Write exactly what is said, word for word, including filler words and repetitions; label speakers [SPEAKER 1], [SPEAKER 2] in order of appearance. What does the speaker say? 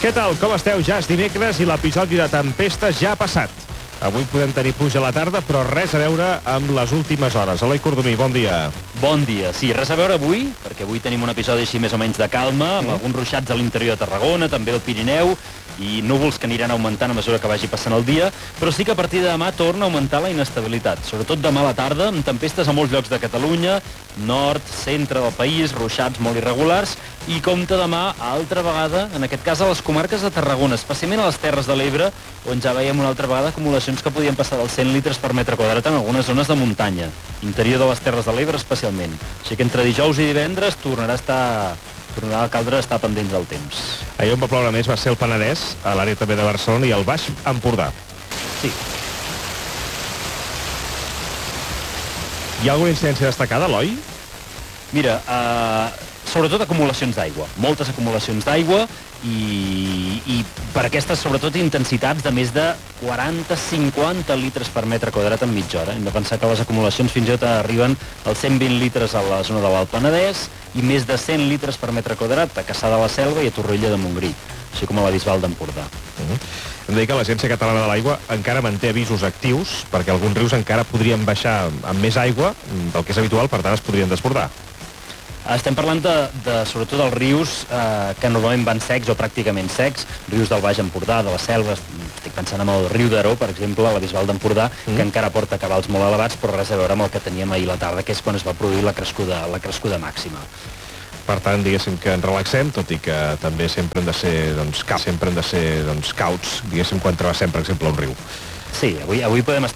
[SPEAKER 1] Què tal? Com esteu? Ja és dimecres i l'episodi de tempestes ja ha passat. Avui podem tenir pluja a la tarda, però res a veure amb les últimes hores. Eloi Cordomí, bon dia.
[SPEAKER 2] Bon dia. Sí, res a veure avui, perquè avui tenim un episodi així més o menys de calma, amb mm. alguns ruixats a l'interior de Tarragona, també al Pirineu, i núvols que aniran augmentant a mesura que vagi passant el dia, però sí que a partir de demà torna a augmentar la inestabilitat, sobretot demà a la tarda, amb tempestes a molts llocs de Catalunya, nord, centre del país, ruixats molt irregulars, i compta demà, altra vegada, en aquest cas a les comarques de Tarragona, especialment a les Terres de l'Ebre, on ja veiem una altra vegada acumulacions que podien passar dels cent litres per metre quadrat en algunes zones de muntanya, interior de les Terres de l'Ebre especialment. Així que entre dijous i divendres tornarà a estar... tornarà a caldre estar pendents del temps.
[SPEAKER 1] Ahir on va ploure més va ser el Penedès, a l'àrea també de Barcelona i el Baix Empordà.
[SPEAKER 2] Sí.
[SPEAKER 1] Hi ha alguna incidència destacada, Eloi?
[SPEAKER 2] Mira, eh, sobretot acumulacions d'aigua, moltes acumulacions d'aigua i, i per aquestes, sobretot, intensitats de més de quaranta a cinquanta litres per metre quadrat en mitja hora. Hem de pensar que les acumulacions fins i tot arriben als cent vint litres a la zona de l'Alt Penedès i més de cent litres per metre quadrat a Cassà de la Selva i a Torroella de Montgrí, així com a la Bisbal d'Empordà.
[SPEAKER 1] Uh -huh. Hem de dir que l'Agència Catalana de l'Aigua encara manté avisos actius, perquè alguns rius encara podrien baixar amb més aigua del que és habitual, per tant es podrien desbordar.
[SPEAKER 2] Estem parlant de, de sobretot dels rius eh, que normalment van secs o pràcticament secs, rius del Baix Empordà, de la Selva, estic pensant en el riu d'Aró, per exemple, a la Bisbal d'Empordà, mm. que encara porta cabals molt elevats, però res a veure amb el que teníem ahir la tarda, que és quan es va produir la crescuda, la crescuda màxima.
[SPEAKER 1] Per tant, diguéssim que ens relaxem, tot i que també sempre hem de ser, doncs, sempre hem de ser, doncs, cauts, diguéssim, quan travessem, per exemple, un riu.
[SPEAKER 2] Sí, avui, avui podem estar